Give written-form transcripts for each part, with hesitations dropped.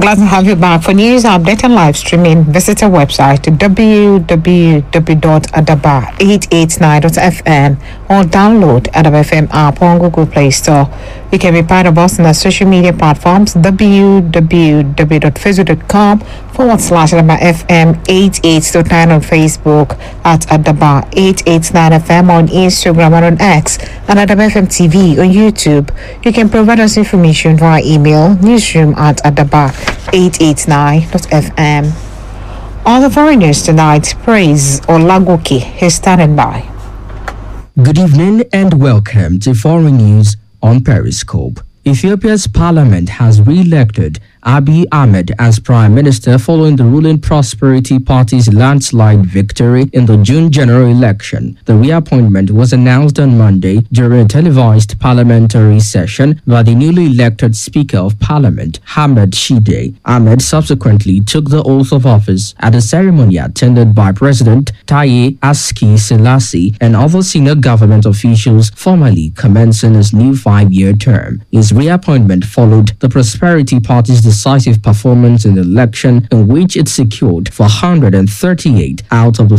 Glad to have you back. For news, update, and live streaming, visit our website www.adaba889.fm or download Adaba FM app on Google Play Store. You can be part of us on our social media platforms www.facebook.com/Adaba FM 88.9 on Facebook, at Adaba 889 FM on Instagram and on X, and Adaba FM TV on YouTube. You can provide us information via email newsroom@adaba889.fm. On the foreign news tonight, Praise Olagoke is standing by. Good evening and welcome to Foreign News on Periscope. Ethiopia's parliament has re-elected Abiy Ahmed as Prime Minister following the ruling Prosperity Party's landslide victory in the June general election. The reappointment was announced on Monday during a televised parliamentary session by the newly elected Speaker of Parliament, Ahmed Shide. Ahmed subsequently took the oath of office at a ceremony attended by President Taye Aski Selassie and other senior government officials, formally commencing his new 5-year term. His reappointment followed the Prosperity Party's decisive performance in the election, in which it secured 438 out of the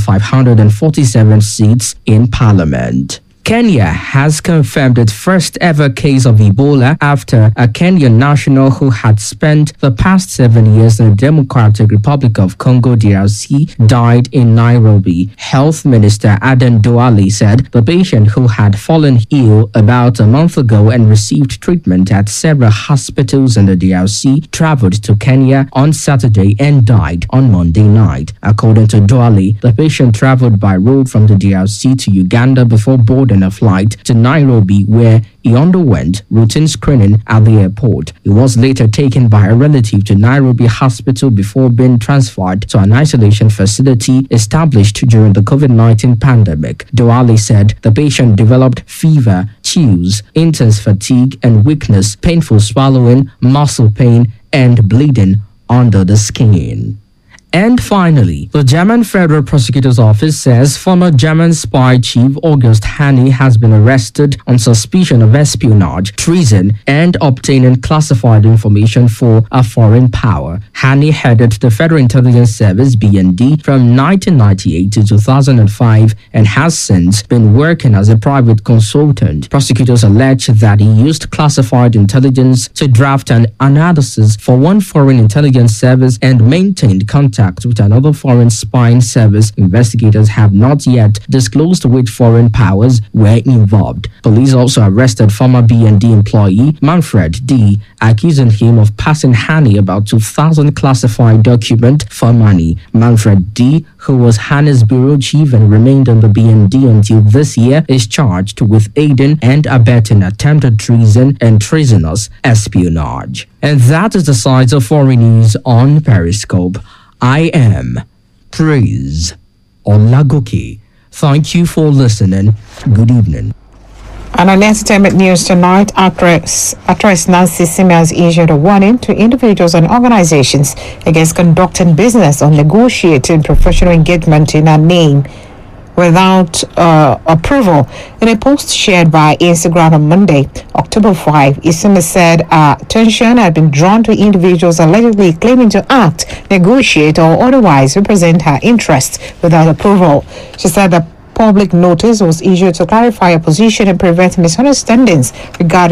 547 seats in parliament. Kenya has confirmed its first ever case of Ebola after a Kenyan national who had spent the past 7 years in the Democratic Republic of Congo DRC died in Nairobi. Health Minister Aden Duale said the patient, who had fallen ill about a month ago and received treatment at several hospitals in the DRC, traveled to Kenya on Saturday and died on Monday night. According to Duale, the patient traveled by road from the DRC to Uganda before boarding a flight to Nairobi, where he underwent routine screening at the airport. He was later taken by a relative to Nairobi Hospital before being transferred to an isolation facility established during the COVID-19 pandemic. Duale said the patient developed fever, chills, intense fatigue and weakness, painful swallowing, muscle pain, and bleeding under the skin. And finally, the German Federal Prosecutor's Office says former German spy chief August Hani has been arrested on suspicion of espionage, treason, and obtaining classified information for a foreign power. Hani headed the Federal Intelligence Service (BND) from 1998 to 2005 and has since been working as a private consultant. Prosecutors allege that he used classified intelligence to draft an analysis for one foreign intelligence service and maintained contact with another foreign spying service. Investigators have not yet disclosed which foreign powers were involved. Police also arrested former BND employee Manfred D, accusing him of passing Hani about 2,000 classified documents for money. Manfred D, who was Hani's bureau chief and remained on the BND until this year, is charged with aiding and abetting attempted treason and treasonous espionage. And that is the sides of foreign news on Periscope. I am Praise Olagoke. Thank you for listening. Good evening. And on entertainment news tonight, actress Nancy Simmons issued a warning to individuals and organizations against conducting business or negotiating professional engagement in her name without approval. In a post shared by Instagram on Monday, October 5, Isima said attention had been drawn to individuals allegedly claiming to act, negotiate, or otherwise represent her interests without approval. She said the public notice was issued to clarify a position and prevent misunderstandings regarding